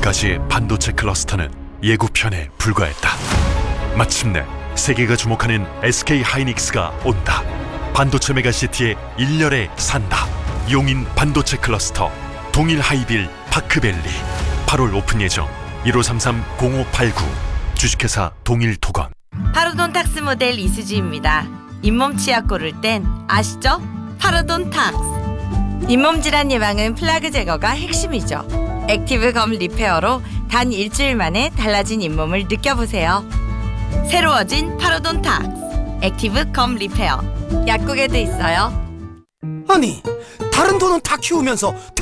지금까지의 반도체 클러스터는 예고편에 불과했다. 마침내 세계가 주목하는 SK 하이닉스가 온다. 반도체 메가시티의 일렬에 산다. 용인 반도체 클러스터 동일 하이빌 파크밸리 8월 오픈 예정. 1533-0589 주식회사 동일토건. 파로돈탁스 모델 이수지입니다. 잇몸 치약 고를 땐 아시죠? 파로돈탁스. 잇몸 질환 예방은 플라그 제거가 핵심이죠. 액티브 검 리페어로 단 일주일 만에 달라진 잇몸을 느껴보세요. 새로워진 파로돈탁스 액티브 검 리페어. 약국에도 있어요. 아니, 다른 돈은 다 키우면서